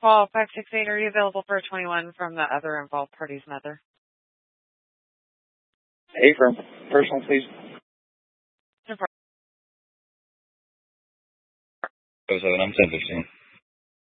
call 568. Are you available for a 21 from the other involved party's mother? Affirm. Personal, please. 07, I'm 1015.